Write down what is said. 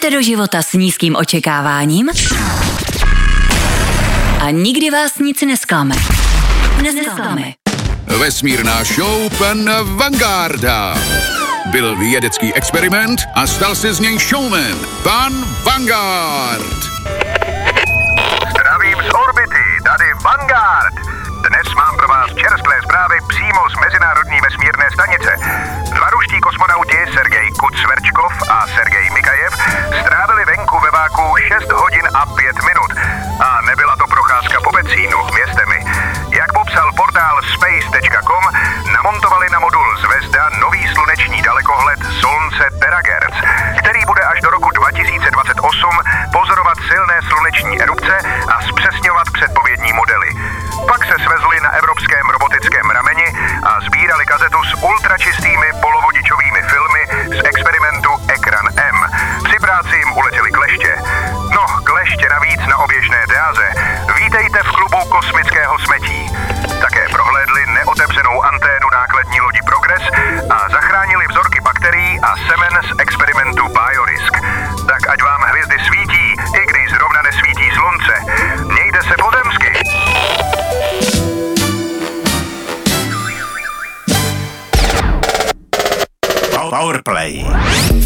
Jdete do života s nízkým očekáváním a nikdy vás nic nesklame. Vesmírná show pana Vangarda. Byl vědecký experiment a stal se z něj showman. Pan Vanguard. Zdravím z orbity, tady Vanguard. Dnes mám pro vás čerstvé zprávy přímo z Mezinárodní vesmírné stanice. Dva ruští kosmonauti Sergej Kucverčkov a Sergej Mikajev strávili venku ve váku 6 hodin a 5 minut. A nebyla to procházka po Becínu, věřte mi. Jak popsal portál space.com, namontovali na modul Zvezda nový sluneční dalekohled Slunce Teragerc, který bude až do roku 2028 pozorovat silné sluneční erupce a zpřesňovat předpovědní modely. Pak se svezli na evropském robotickém rameni a sbírali kazetu s ultračistými polovodičovými filmy z experimentu Ekran M. Při práci jim uletěly kleště. No, kleště navíc na oběžné dráze. Vítejte v klubu kosmického smetí. Také prohlédli neotevřenou anténu nákladní lodi Progress a zachránili vzorky bakterií a semen z experimentu Biorisk. Tak ať vám hvězdy svítí, i když zrovna nesvítí slunce. Mějte se pozemsky. Powerplay.